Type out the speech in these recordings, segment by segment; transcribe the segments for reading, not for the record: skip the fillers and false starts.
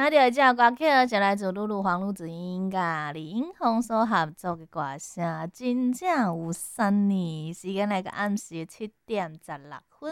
到的这歌曲是来自露露、黄露子英甲李英宏所合作的歌声，真正有3年。时间来个暗时7:16。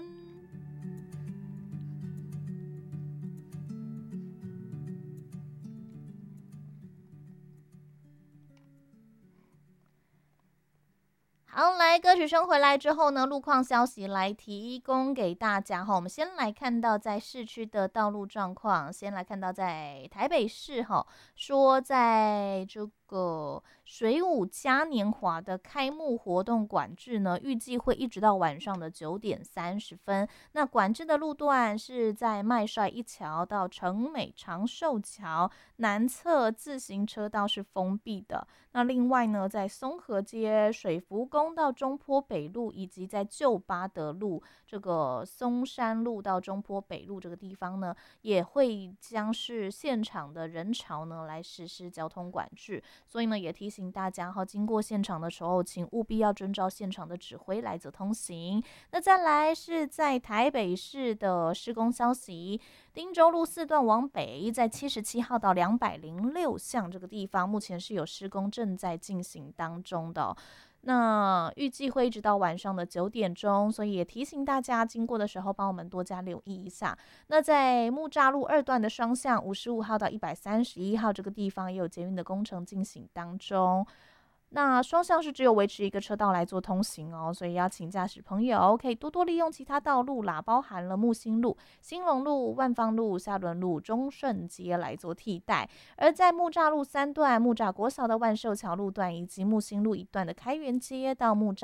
好，来歌曲声回来之后呢，路况消息来提供给大家哈。我们先来看到在市区的道路状况，先来看到在台北市哈，说在这个水舞嘉年华的开幕活动管制呢，预计会一直到晚上的9:30。那管制的路段是在麦帅一桥到成美长寿桥南侧自行车道是封闭的。那另外呢，在松河街、水福宫到中坡北路，以及在旧八德路这个松山路到中坡北路这个地方呢，也会将是现场的人潮呢来实施交通管制。所以呢，也提醒大家哈，经过现场的时候，请务必要遵照现场的指挥来走通行。那再来是在台北市的施工消息，汀州路4段往北，在77号到206巷这个地方，目前是有施工正在进行当中的那预计会一直到晚上的9点钟，所以也提醒大家经过的时候帮我们多加留意一下。那在木栅路2段的双向55号到131号这个地方也有捷运的工程进行当中。那双向是只有维持一个车道来做通行哦，所以要请驾驶朋友可以多多利用其他道路啦，包含了木星路、兴隆路、万芳路、下仑路、中顺街来做替代。而在木栅路3段、木栅国小的万寿桥路段以及木星路1段的开元街到木栅